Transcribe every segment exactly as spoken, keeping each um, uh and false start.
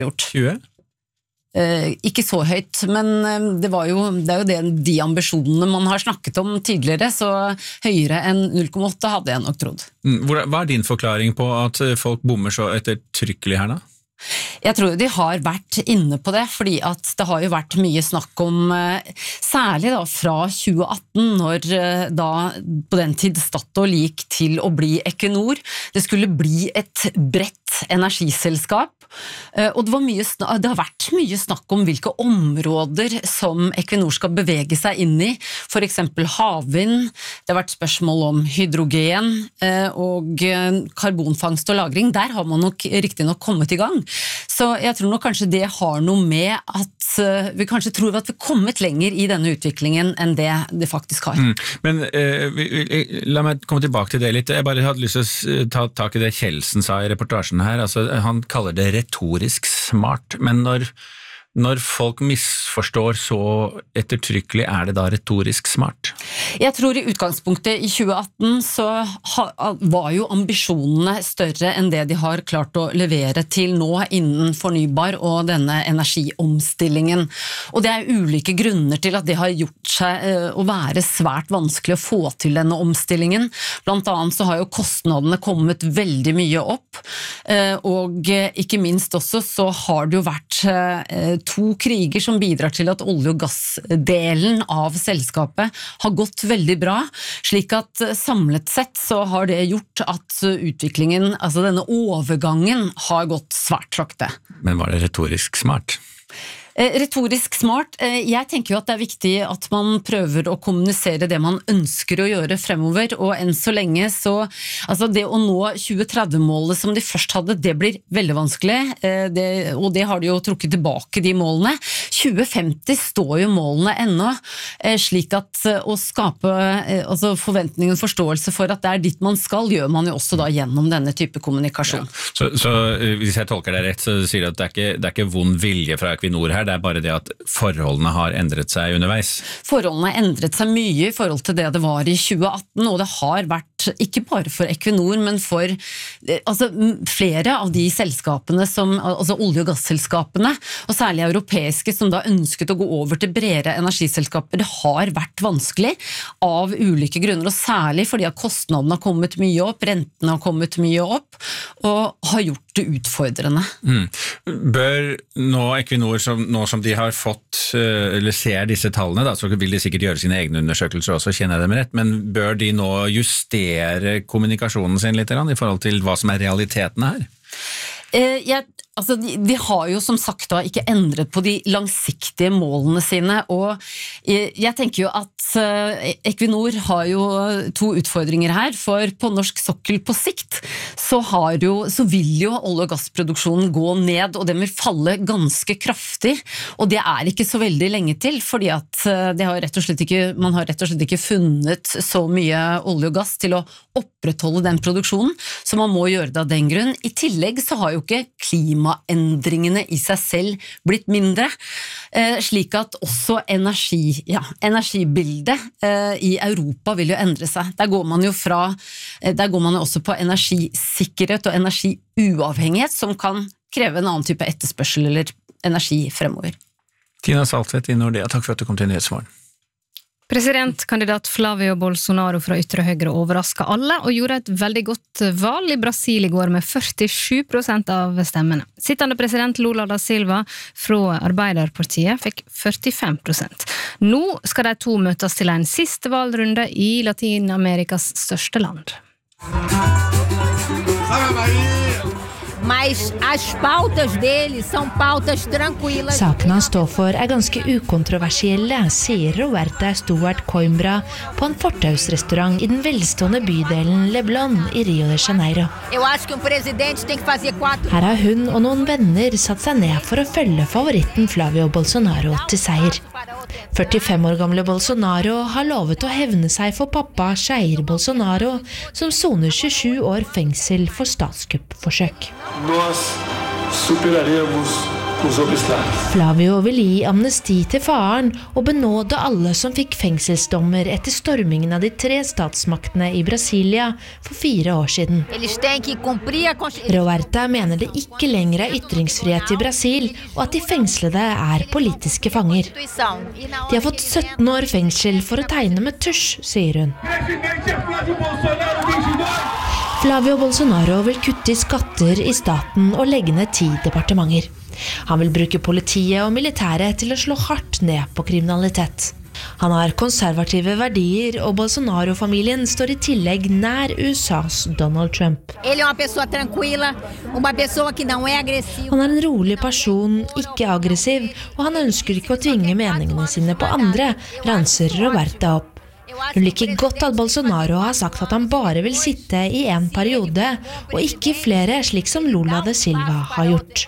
gjort. tjue? Eh, ikke så høyt, men det, var jo, det er jo det, de ambisjonene man har snakket om tidligere, så høyere enn null komma åtte hadde jeg nok trodd. Hva er din forklaring på at folk bommer så ettertrykkelig her da? Jeg tror de har vært inne på det, fordi at det har jo vært mye snakk om, særlig da fra tjue atten, når da på den tid Statoil gikk til å bli Equinor. Det skulle bli et bredt energiselskap, og det, var mye, det har vært mye snakk om hvilke områder som Equinor skal bevege seg inn i, for eksempel havvind, det har vært spørsmål om hydrogen og karbonfangst og lagring. Der har man nok riktig nok kommet i gang. Så jeg tror nok kanskje det har noe med at vi kanskje tror at vi har kommet lenger i denne utviklingen enn det det faktisk har. Mm. Men eh, la meg komme tilbake til det litt. Jeg bare hadde lyst til å ta tak i det Kjeldsen sa i reportasjen her. Altså, han kaller det retorisk smart, men når Når folk misforstår så ettertrykkelig, er det da retorisk smart? Jeg tror i utgangspunktet i tjue atten så var jo ambisjonene større enn det de har klart å levere til nå innen fornybar og denne energiomstillingen. Og det er ulike grunner til at det har gjort seg å være svært vanskelig å få til denne omstillingen. Blant annet så har jo kostnadene kommet veldig mye opp, og ikke minst også så har det jo vært to kriger som bidrar til at olje- og gassdelen av selskapet har gått veldig bra, slik at samlet sett så har det gjort at utviklingen, altså denne overgangen, har gått svært sakte. Men var det retorisk smart? Retorisk smart. Jeg tenker jo at det er viktig at man prøver å kommunisere det man ønsker å gjøre fremover, og enn så lenge så, altså det å nå tjue tretti-målet som de først hadde, det blir veldig vanskelig, det, og det har de jo trukket tilbake de målene. tjue femti står jo målene ennå, slik at å skape altså forventningen og forståelse for at det er dit man skal, gjør man jo også da gjennom denne type kommunikasjon. Ja. Så, så hvis jeg tolker det rett, så sier du at det er ikke, det er ikke vond vilje fra Equinor her, det er bare det at forholdene har endret seg underveis. Forholdene har endret seg mye i forhold til det det var i tjue atten, og det har vært ikke bare for Equinor, men for altså, flere av de selskapene som, altså olje- og gasselskapene, og særlig europeiske, som da ønsket å gå over til bredere energiselskaper. Det har vært vanskelig av ulike grunner, og særlig fordi at kostnadene har kommet mye opp, rentene har kommet mye opp, og har gjort det utfordrende. Mm. Bør nå Equinor, som, nå som de har fått, eller ser disse tallene, da, så vil de sikkert gjøre sine egne undersøkelser også, kjenner jeg dem rett, men bør de nå justere kommunikasjonen sin litt i forhold til hva som er realiteten her? Eh, jeg, altså, de, de har jo som sagt da ikke endret på de langsiktige målene sine, og jeg, jeg tenker jo at uh, Equinor har jo to utfordringer her, for på norsk sokkel på sikt så, har jo, så vil jo olje- og gassproduksjonen gå ned, og den vil falle ganske kraftig, og det er ikke så veldig lenge til, fordi at uh, det har rett og slett ikke, man har rett og slett ikke funnet så mye olje og gass til å opprettholde den produksjonen, så man må gjøre det av den grunn. I tillegg så har jo ikke klimaendringene i seg selv blitt mindre, eh, slik at også energi, ja, energibildet eh, i Europa vil jo endre seg. Der går man jo fra, eh, der går man jo også på energisikkerhet og energiuavhengighet, som kan kreve en annen type etterspørsel eller energi fremover. Tina Saltvedt i Nordea, takk for at du kom til Nyhetsmorgen. Presidentkandidat Flavio Bolsonaro fra ytre høyre overrasket alle og gjorde et veldig godt valg i Brasil i går med førtisju prosent av stemmene. Sittende president Lula da Silva fra Arbeiderpartiet fikk førtifem prosent. Nå skal de to møtes til en siste valgrunde i Latin-Amerikas største land. Mas as pautas dele são pautas tranquilas. Sakene han står for er ganske ukontroversielle, sier Roberta Stuart Coimbra på en fortausrestaurant i den velstående bydelen Leblon i Rio de Janeiro. Eu acho que um presidente tem que fazer quatro. Her har hun og noen venner satt seg ned for å følge favoritten Flavio Bolsonaro til seier. førtifem år gamle Bolsonaro har lovet å hevne seg for pappa Jair Bolsonaro, som soner tjuesju år fengsel for statskuppforsøk. Nós superaremos Flavio vil gi amnesti til faren og benåde alle som fikk fengselsdommer etter stormingen av de tre statsmaktene i Brasilia for fire år siden. Roberta mener det ikke lenger er ytringsfrihet i Brasil, og at de fengslede er politiske fanger. De har fått sytten år fengsel for å tegne med tusj, sier hun. Flavio Bolsonaro vil kutte i skatter i staten og legge ned ti departementer. Han vil bruke politiet og militæret til å slå hardt ned på kriminalitet. Han har konservative verdier, og Bolsonaro-familien står i tillegg nær U S A's Donald Trump. Han er en rolig person, ikke aggressiv, og han ønsker ikke å tvinge meningene sine på andre, ranser Roberta opp. Hun liker godt at Bolsonaro har sagt at han bare vil sitte i en periode, og ikke flere, slik som Lula da Silva har gjort.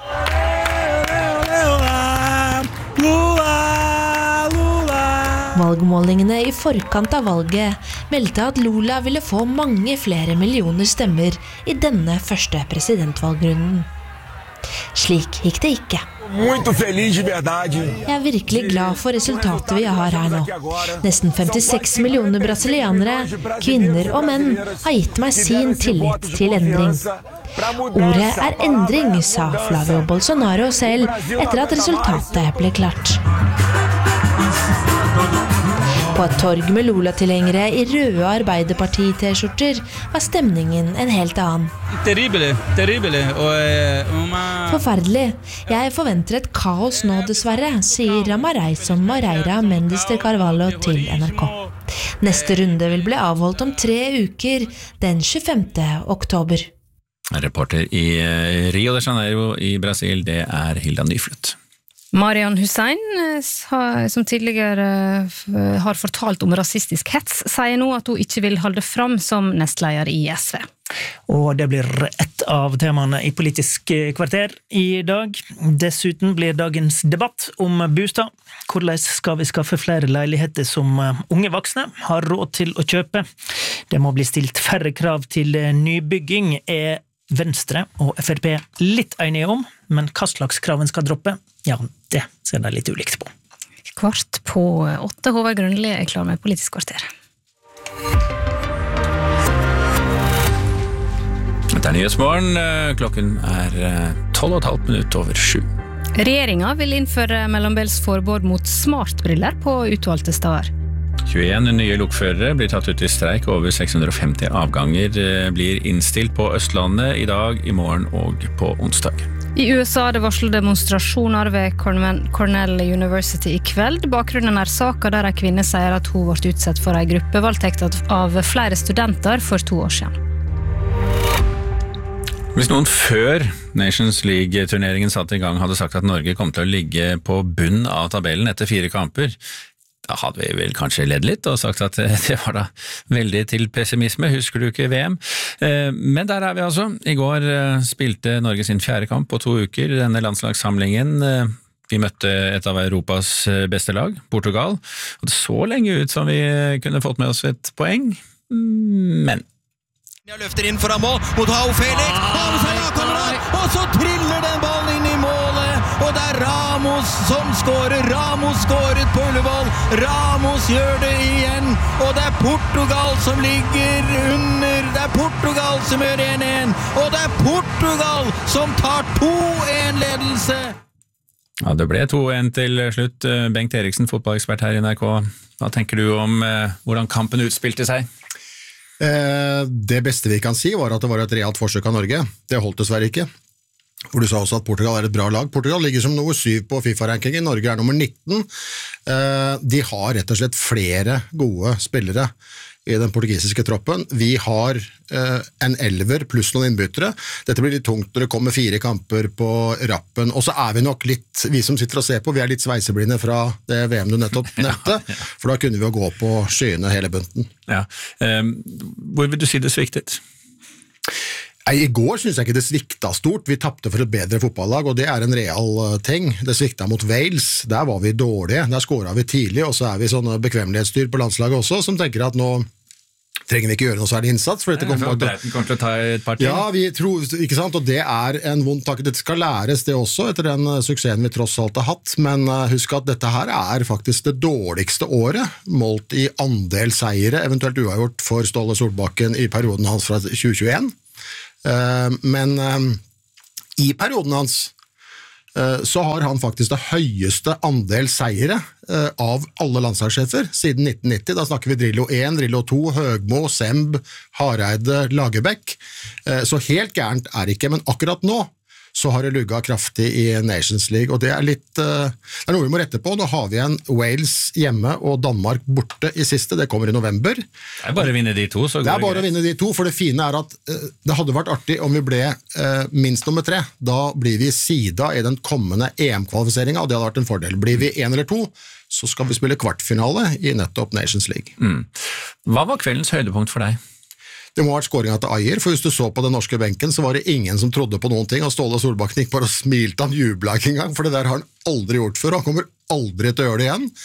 Valgmålingene i forkant av valget meldte at Lula ville få mange flere millioner stemmer i denne første presidentvalgrunden. Slik gikk det ikke. Jeg er virkelig glad for resultatet vi har her nå. Nesten femtiseks millioner brasilianere, kvinner og menn, har gitt meg sin tillit til endring. Ordet er endring, sa Flavio Bolsonaro selv etter at resultatet ble klart. På et torg med Lula-tilhengere i røde Arbeiderparti-t-skjorter var stemningen en helt annen. Terrible, terrible. Forferdelig. Jeg forventer et kaos nå dessverre, sier Ramarayson Moreira Mendes de Carvalho til N R K. Neste runde vil bli avholdt om tre uker, den tjuefemte oktober. Reporter i Rio de Janeiro i Brasil, det er Hilda Nyfløt. Marian Hussein, som tidligere har fortalt om rasistisk hets, sier nå at hun ikke vil holde fram som nestleder i S V. Og det blir ett av temaene i Politisk kvarter i dag. Dessuten blir dagens debatt om bostad. Hvordan skal vi skaffe flere leiligheter som unge voksne har råd til å kjøpe? Det må bli stilt færre krav til nybygging, er Venstre og F R P litt enige om, men hva slags kraven skal droppe? Ja, det ser det litt ulikt på. Kvart på åtte, Håvard Grønli er klar med Politisk kvarter. Det er Nyhetsmorgen, klokken er tolv og et halvt minutt over sju. Regjeringen vil innføre mellombels forbud mot smartbriller på utvalgte steder. tjueen nye lokførere blir tatt ut i streik, over seks hundre og femti avganger blir innstilt på Østlandet i dag, i morgen og på onsdag. I U S A er det varslet demonstrasjoner ved Cornell University i kveld. Bakgrunnen er saken der en kvinne sier at hun ble utsatt for en gruppevoldtekt av flere studenter for to år siden. Hvis noen før Nations League-turneringen satte i gang hadde sagt at Norge kom til å ligge på bunn av tabellen etter fire kamper, da hadde vi vel kanskje ledd litt og sagt at det var da veldig til pessimisme, husker du ikke V M? Men der er vi altså. I går spilte Norge sin fjerde kamp på to uker, denne landslagssamlingen. Vi møtte et av Europas beste lag, Portugal, og det så lenge ut som vi kunne fått med oss et poeng, men... Jeg løfter inn foran mål, mot Hau Felix, og så triller den ballen inn i målet, og det er Ramos som skårer. Ramos skåret på Ullevål, Ramos gjør det igjen, og det er Portugal som ligger under, det er Portugal som gjør en en, og det er Portugal som tar to en ledelse. Ja, det ble to en til slutt. Bengt Eriksen, fotballekspert her i N R K. Hva tenker du om eh, hvordan kampen utspilte seg? Det beste vi kan si var at det var et realt forsøk av Norge. Det holdt dessverre ikke. For du sa også at Portugal er et bra lag. Portugal ligger som nummer syv på FIFA-rankingen, Norge er nummer nitten. De har rett og slett flere gode spillere i den portugisiske troppen. Vi har en elver pluss noen innbyttere. Dette blir litt tungt når det kommer fire kamper på rappen, og så er vi nok litt, vi som sitter og ser på, vi er litt sveiseblinde fra det V M du nettopp nevnte, for da kunne vi jo gå på skyene hele bunten. Ja. Hvor vil du si det sviktet? I går synes jeg ikke det svikta stort. Vi tappte for et bedre fotballag, og det er en real ting. Det svikta mot Wales, der var vi dårlige, der skåret vi tidlig, og så er vi sånne bekvemmelighetsstyr på landslaget også, som tenker at nå trenger vi ikke gjøre noe særlig innsats. For dette kommer, ja, Breiten kommer til å ta et par til. Ja, vi tror, ikke sant, og det er en vond tanke. Dette skal læres det også, etter den suksessen vi tross alt har hatt, men husk at dette her er faktisk det dårligste året, målt i andel seire, eventuelt uavgjort for Ståle Solbakken i perioden hans fra tjue tjueen. Men i perioden hans så har han faktisk det høyeste andel seire av alle landslagssjefer siden nitten nitti. Da snakker vi Drillo én, Drillo to, Høgmo, Semb, Hareide, Lagerbäck. Så helt gærent er det ikke, men akkurat nå så har det lugget kraftig i Nations League, og det er litt, det er noe vi må rette på. Nå har vi en Wales hjemme og Danmark borte i siste, det kommer i november. Det er bare å vinne de to, så går det Det er bare å vinne de to, for det fine er at det hadde vært artig om vi ble minst nummer tre. Da blir vi sida i den kommende E M-kvalifiseringen, og det hadde vært en fordel. Blir vi en eller to, så skal vi spille kvartfinale i nettopp Nations League. Mm. Hva var kveldens høydepunkt for deg? Det må ha vært skåringen til Ajer, for hvis du så på den norske benken, så var det ingen som trodde på noen ting, og Ståle Solbakken gikk bare og smilte, han jublet ikke engang, for det der har han aldri gjort før, og han kommer aldri til å gjøre det igjen.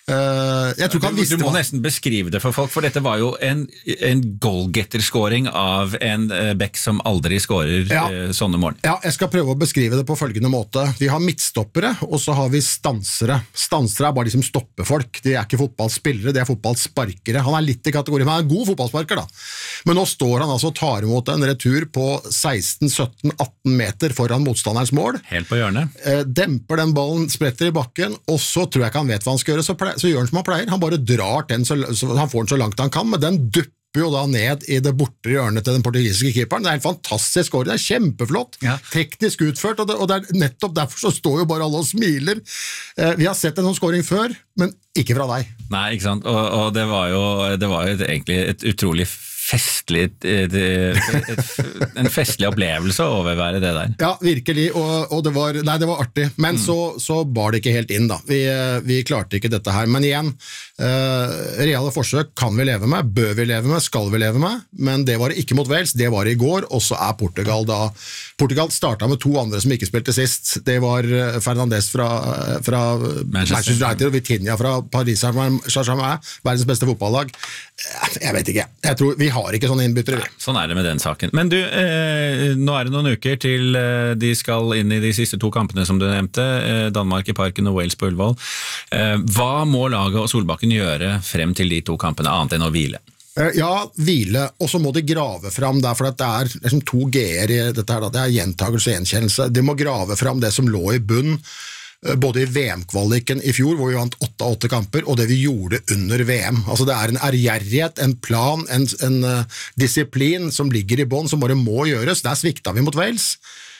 Uh, jeg tror ikke han du, visste du må hva... nesten beskrive det for folk, for dette var jo en, en goalgetter-skåring av en uh, Beck som aldri skårer ja. uh, sånne mål. Ja, jeg skal prøve å beskrive det på følgende måte. Vi har midtstoppere, og så har vi stansere. Stansere er bare de som stopper folk. De er ikke fotballspillere, de er fotballsparkere. Han er litt i kategori, men han er en god fotballsparker da. Men nå står han altså og tar imot en retur på seksten, sytten, atten meter foran motstanderens mål. Helt på hjørnet. Uh, demper den ballen, spretter i bakken, og så tror jeg ikke han vet hva han skal gjøre, så pleier så gjør han som han pleier, han bare drar den så, så han får den så langt han kan, men den dupper jo da ned i det bortre hjørnet til den portugisiske keeperen. Det er en fantastisk skåring, det er kjempeflott, ja. Teknisk utført, og det, og det er nettopp derfor så står jo bare alle og smiler. Eh, vi har sett en sånn skåring før, men ikke fra deg. Nei, ikke sant, og, og det var jo, det var jo egentlig et utrolig festlig, et, et, et, en festlig opplevelse å overvære det der. Ja, virkelig, og, og det var, nei, det var artig, men mm. så, så bar det ikke helt inn da. Vi, vi klarte ikke dette her, men igjen, uh, reale forsøk kan vi leve med, bør vi leve med, skal vi leve med, men det var ikke mot Wales, det var i går, og så er Portugal da, Portugal startet med to andre som ikke spilte sist, det var Fernandes fra, fra Manchester United og Vitinha fra Paris Saint-Germain, verdens beste fotballag. Jeg vet ikke, jeg tror vi har har ikke sånne innbyttere. Nei, sånn er det med den saken. Men du, eh, nå er det noen uker til eh, de skal inn i de siste to kampene som du nevnte, eh, Danmark i Parken og Wales på Ullevål. Eh, hva må laget og Solbakken gjøre frem til de to kampene, annet enn å hvile? Ja, hvile, og så må de grave fram der, for det er liksom to G-er i dette her, da. Det er gjentagelse og gjenkjennelse. De må grave fram det som lå i bunn, både i V M-kvaliken i fjor, hvor vi vant åtte av åtte kamper, og det vi gjorde under V M. Altså det er en ærgjerrighet, en plan, en, en uh, disiplin som ligger i bånn, som bare må gjøres. Der svikta vi mot Wales.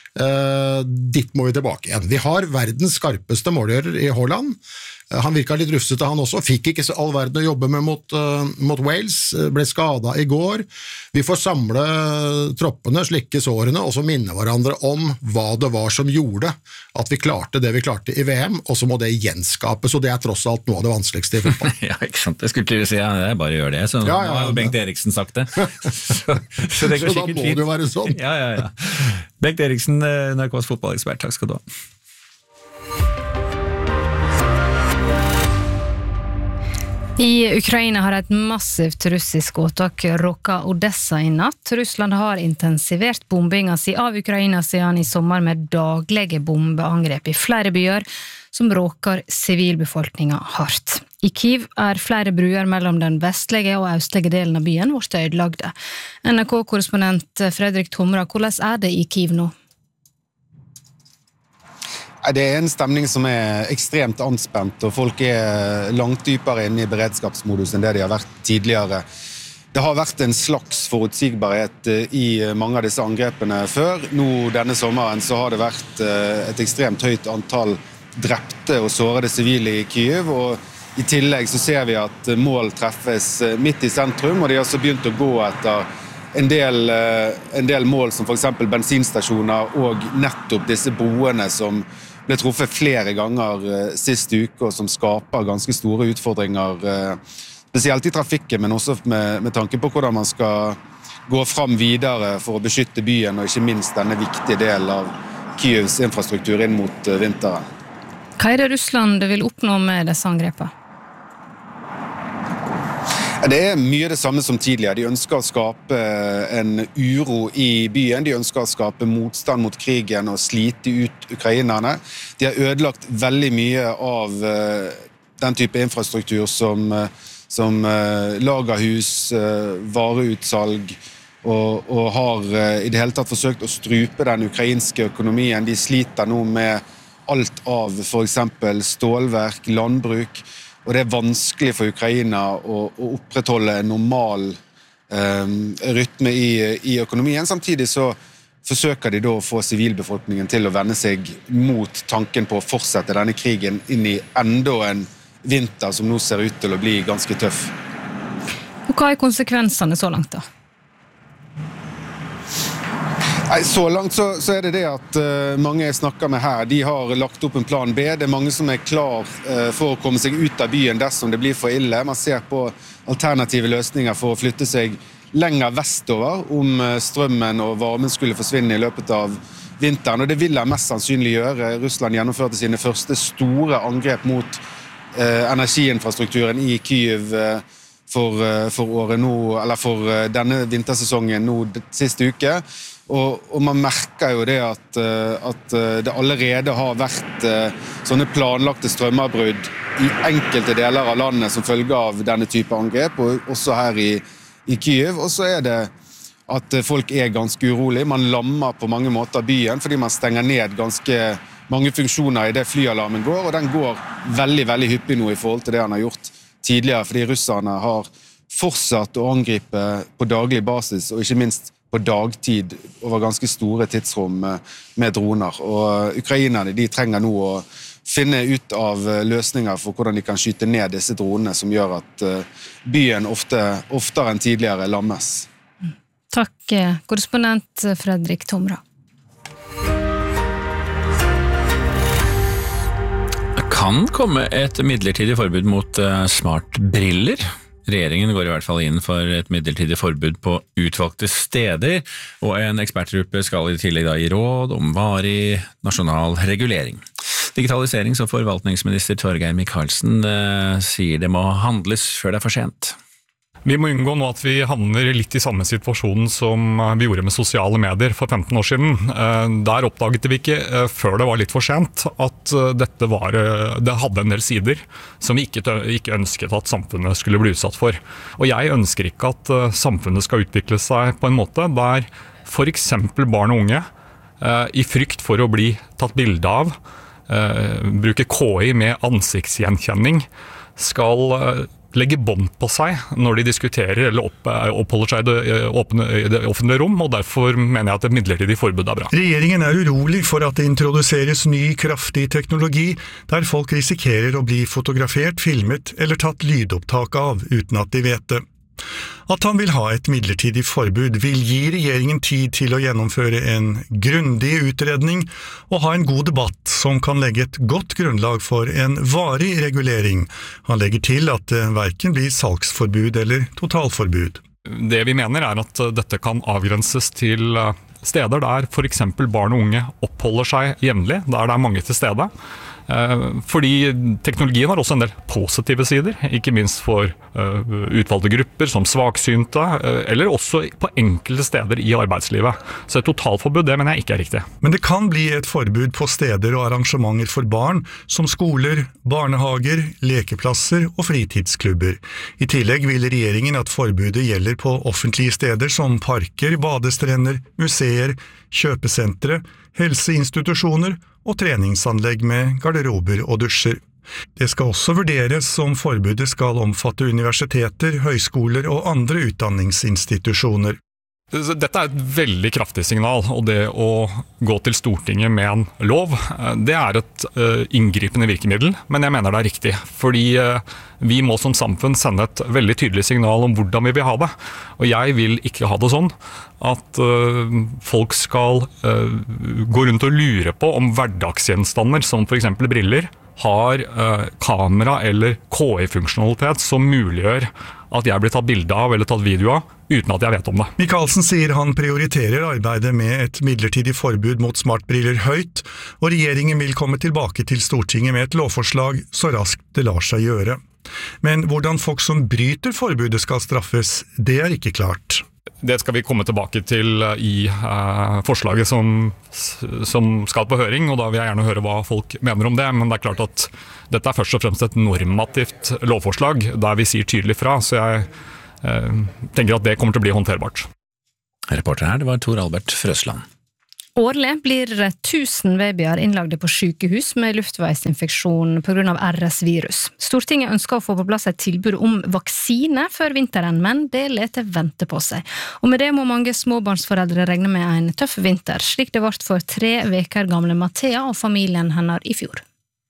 Uh, dit må vi tilbake igjen. Vi har verdens skarpeste målgjører i Haaland. Uh, han virket litt rufsete han også, fikk ikke all verden å jobbe med mot, uh, mot Wales, uh, ble skadet i går. Vi får samle troppene, slikke sårene, og så minne hverandre om hva det var som gjorde at vi klarte det vi klarte i V M, og så må det gjenskapes, og det er tross alt noe av det vanskeligste i fotball. Ja, ikke sant? Jeg skulle til å si, ja, det er bare å gjøre det, så ja, ja, nå har jo Bengt Eriksen sagt det. så, så det går så sikkert fint. Så da må det jo være sånn. Ja, ja, ja. Bengt Eriksen, N R K's fotballekspert, takk skal du ha. I Ukraina har et massivt russisk åtak råket Odessa i natt. Russland har intensivert bombinga si av Ukraina siden i sommer med daglige bombeangrep i flere byer som råker sivilbefolkninga hardt. I Kiev er flere bruer mellom den vestlige og østlige delen av byen vårt ødelagte. N R K-korrespondent Fredrik Tomra, hvordan er det i Kiev nå? Det er en stemning som er ekstremt anspent, og folk er langt dypere inne i beredskapsmodus enn det de har vært tidligere. Det har vært en slags forutsigbarhet i mange av disse angrepene før. Nå denne sommeren så har det vært et ekstremt høyt antall drepte og sårede sivile i Kyiv, og i tillegg så ser vi at mål treffes midt i sentrum, og de har så begynt å gå etter en del, en del mål som for eksempel bensinstasjoner og nettopp disse broene som ble truffet flere ganger sist uke, og som skaper ganske store utfordringer, spesielt i trafikken, men også med, med tanke på hvordan man skal gå fram videre for å beskytte byen, og ikke minst denne viktige delen av Kyivs infrastruktur inn mot vinteren. Hva er det Russland vil oppnå med disse angrepene? Det er mye det samme som tidligere. De ønsker å skape en uro i byen, de ønsker å skape motstand mot krigen og slite ut ukrainerne. De har ødelagt veldig mye av den type infrastruktur som, som lagerhus, vareutsalg, og, og har i det hele tatt forsøkt å strupe den ukrainske økonomien. De sliter nå med alt av for eksempel stålverk, landbruk, og det er vanskelig for Ukraina å, å opprettholde en normal eh, rytme i, i økonomien. Samtidig så forsøker de da å få sivilbefolkningen til å vende seg mot tanken på å fortsette denne krigen inn i enda en vinter som nå ser ut til å bli ganske tøff. Og hva er konsekvensene så langt da? Nei, så langt så, så er det det at uh, mange jeg snakker med her, de har lagt opp en plan B. Det er mange som er klar uh, for å komme seg ut av byen dersom det blir for ille. Man ser på alternative løsninger for å flytte seg lenger vestover om uh, strømmen og varmen skulle forsvinne i løpet av vinteren. Og det vil jeg mest sannsynlig gjøre. Russland gjennomførte sine første store angrep mot uh, energiinfrastrukturen i Kyiv uh, for, uh, for året nå, eller for uh, denne vintersesongen nå siste uke. Og, og man merker jo det at, at det allerede har vært sånne planlagte strømavbrudd i enkelte deler av landet som følge av denne type angrep, og også her i, i Kyiv. Og så er det at folk er ganske urolig. Man lammer på mange måter byen, fordi man stenger ned ganske mange funksjoner i det flyalarmen går, og den går veldig, veldig hyppig nå i forhold til det han har gjort tidligere, fordi russerne har fortsatt å angripe på daglig basis, og ikke minst på dagtid over ganske store tidsrom med droner. Og ukrainerne, de trenger nå å finne ut av løsninger for hvordan de kan skyte ned disse dronene, som gjør at byen ofte, oftere enn tidligere lammes. Takk, korrespondent Fredrik Tomra. Det kan komme et midlertidig forbud mot smartbriller. Regjeringen går i hvert fall inn for et midlertidig forbud på utvalgte steder, og en ekspertgruppe skal i tillegg da gi råd om varig nasjonal regulering. Digitaliserings- og forvaltningsminister Torgeir Micaelsen eh, sier det må handles før det er for sent. Vi må unngå nå at vi havner litt i samme situasjonen som vi gjorde med sosiale medier for femten år siden. Der oppdaget vi ikke, før det var litt for sent, at dette var, det hadde en del sider som vi ikke, ikke ønsket at samfunnet skulle bli utsatt for. Og jeg ønsker ikke at samfunnet skal utvikle seg på en måte der for eksempel barn og unge, i frykt for å bli tatt bilde av, bruke K I med ansiktsgjenkjenning, skal legge bånd på seg når de diskuterer eller opp, oppholder seg i det, åpne, i det offentlige rom, og derfor mener jeg at et midlertidig forbud er bra. Regjeringen er urolig for at det introduseres ny, kraftig teknologi der folk risikerer å bli fotografert, filmet eller tatt lydopptak av uten at de vet det. At han vil ha et midlertidig forbud vil gi regjeringen tid til å gjennomføre en grundig utredning og ha en god debatt som kan legge et godt grunnlag for en varig regulering. Han legger til at det hverken blir salgsforbud eller totalforbud. Det vi mener er at dette kan avgrenses til steder der for eksempel barn og unge oppholder seg jevnlig, der det er mange til stede. Fordi teknologien har også en del positive sider, ikke minst for utvalgte grupper som svaksynte, eller også på enkelte steder i arbeidslivet. Så et totalforbud, det mener jeg ikke er riktig. Men det kan bli et forbud på steder og arrangementer for barn, som skoler, barnehager, lekeplasser og fritidsklubber. I tillegg vil regjeringen at forbudet gjelder på offentlige steder som parker, badestrender, museer, kjøpesentre, helseinstitusjoner og treningsanlegg med garderober og dusjer. Det skal også vurderes om forbudet skal omfatte universiteter, høyskoler og andre utdanningsinstitusjoner. Dette er et veldig kraftig signal, og det å gå til Stortinget med en lov, det er et uh, inngripende virkemiddel, men jeg mener det er riktig, fordi uh, vi må som samfunn sende et veldig tydelig signal om hvordan vi vil ha det. Og jeg vil ikke ha det sånn at uh, folk skal uh, gå rundt og lure på om hverdagsgjenstander, som for eksempel briller, har uh, kamera eller K I-funksjonalitet som muliggjør at jeg blir tatt bilde av eller tatt video av, uten at jeg vet om det. Micaelsen sier han prioriterer arbeidet med et midlertidig forbud mot smartbriller høyt, og regjeringen vil komme tilbake til Stortinget med et lovforslag så raskt det lar seg gjøre. Men hvordan folk som bryter forbudet skal straffes, det er ikke klart. Det skal vi komme tilbake til i uh, forslaget som, som skal på høring, og da vil jeg gjerne høre hva folk mener om det, men det er klart at dette er først og fremst et normativt lovforslag, der vi sier tydelig fra, så jeg uh, tenker at det kommer til å bli håndterbart. Reporter her, det var Tor Albert Frøsland. Årlig blir tusen babyer innlagde på sykehus med luftveisinfeksjon på grunn av R S-virus. Stortinget ønsker å få på plass et tilbud om vaksine før vinteren, men det leter vente på seg. Og med det må mange småbarnsforeldre regne med en tøff vinter, slik det ble for tre veker gamle Mathea og familien hennes i fjor.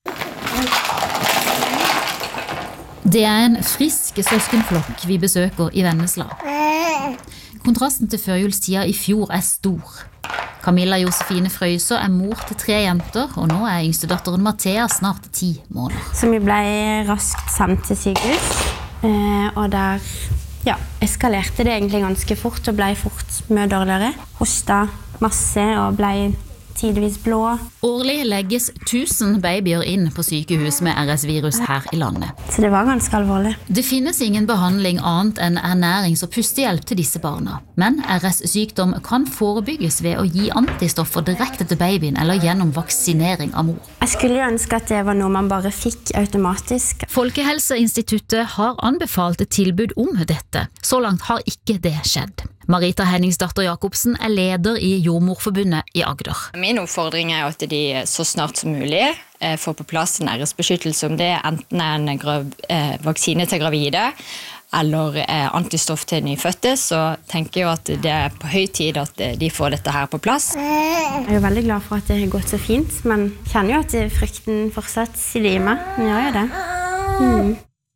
Det er en frisk søskenflokk vi besøker i Vennesla. Kontrasten til førjulstida i fjor er stor. Camilla Josefine Frøyser er mor til tre jenter, og nå er yngstedatteren Mathea snart ti måneder. Så vi ble raskt sendt til sykehus, og der ja, eskalerte det egentlig ganske fort, og ble fort mye dårligere. Hosta masse og ble tidvis blå. Årlig legges tusen babyer inn på sykehus med R S-virus her i landet. Så det var ganske alvorlig. Det finnes ingen behandling annet enn ernærings- og pustehjelp til disse barna. Men R S-sykdom kan forebygges ved å gi antistoffer direkte til babyen eller gjennom vaksinering av mor. Jeg skulle jo ønske at det var noe man bare fikk automatisk. Folkehelseinstituttet har anbefalt et tilbud om dette. Så langt har ikke det skjedd. Marita Henningsdatter Jacobsen er leder i Jordmorforbundet i Agder. Min oppfordring er at de så snart som mulig får på plass en æresbeskyttelse, om det enten er en grav, eh, vaksine til gravide eller eh, antistoff til nyfødte, så tenker jeg at det er på høy tid at de får dette her på plass. Jeg er jo veldig glad for at det har gått så fint, men kjenner jo at frykten fortsatt sitter i meg. Men jeg gjør det. Mm.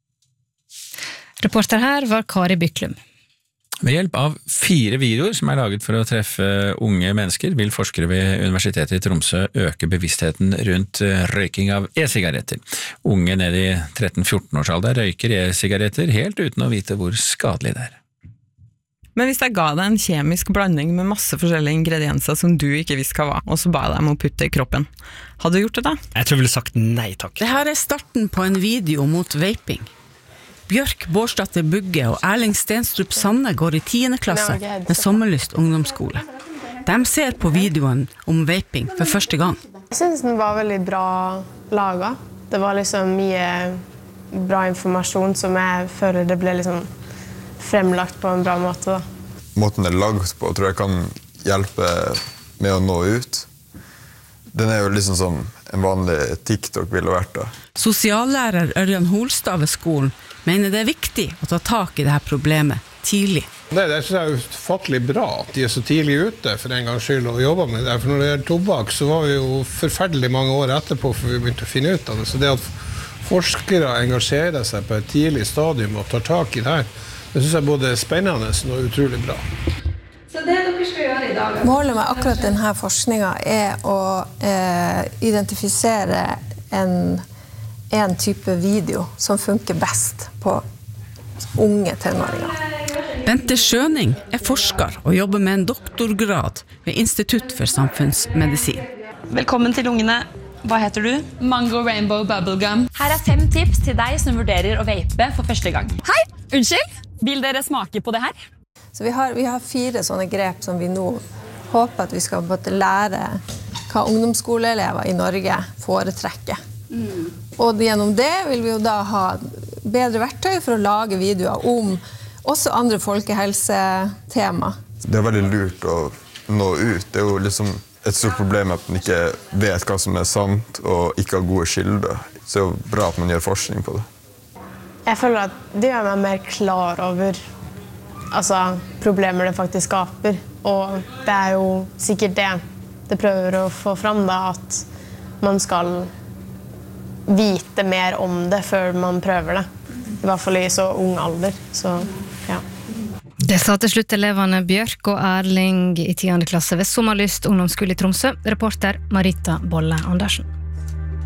Reporter her var Kari Byklum. Ved hjelp av fire videoer som er laget for å treffe unge mennesker, vil forskere ved Universitetet i Tromsø øke bevisstheten rundt røyking av e-sigaretter. Unge ned i tretten-fjorten års alder røyker e-sigaretter helt uten å vite hvor skadelig det er. Men hvis jeg ga deg en kjemisk blanding med masse forskjellige ingredienser som du ikke visste hva var, og så ba jeg deg om å putte i kroppen, hadde du gjort det da? Jeg tror jeg ville sagt nei takk. Det her er starten på en video mot vaping. Bjørk Bårdsdatter Bugge og Erling Stenstrup Sanne går i tiende klasse med Sommerlyst ungdomsskole. De ser på videoen om vaping for første gang. Jeg synes den var veldig bra laget. Det var liksom mye bra informasjon som jeg føler det ble liksom fremlagt på en bra måte. Da. Måten det er laget på tror jeg kan hjelpe med å nå ut. Den er jo liksom som en vanlig TikTok ville vært da. Sosiallærer Ørjan Holstad ved skolen mener det er viktig å ta tak i dette problemet tidlig. Det, det synes jeg er ufattelig bra at de er så tidlig ute for en gangs skyld og jobber med det. For når det er tobakk så var vi jo forferdelig mange år etterpå for vi begynte å finne ut av det. Så det at forskere engasjerer seg på et tidlig stadium og tar tak i det her, det synes jeg både er spennende og utrolig bra. Så det dere skal gjøre i dag? Målet med akkurat denne forskningen er å eh, identifisere en, en type video som funker best på unge tenåringer. Bente Schøning er forsker og jobber med en doktorgrad ved Institutt for samfunnsmedisin. Velkommen til ungene. Hva heter du? Mango Rainbow Bubblegum. Her er fem tips til deg som vurderer å vape for første gang. Hei, unnskyld. Vil dere smake på det her? Så vi har, vi har fire sånne grep som vi nå håper at vi skal lære hva ungdomsskoleelever i Norge foretrekker. Mm. Og gjennom det vil vi jo da ha bedre verktøy for å lage videoer om også andre folkehelsetema. Det er veldig lurt å nå ut. Det er jo liksom et stort problem at man ikke vet hva som er sant og ikke har gode kilder. Så det er jo bra at man gjør forskning på det. Jeg føler at det gjør meg mer klar over altså, problemer det faktisk skaper. Og det er jo sikkert det det prøver å få fram da, at man skal vite mer om det før man prøver det. I hvert fall i så ung alder. Så, ja. Det sa til slutt elevene Bjørk og Erling i tiende klasse ved Sommerlyst ungdomsskole i Tromsø. Reporter Marita Bolle Andersen.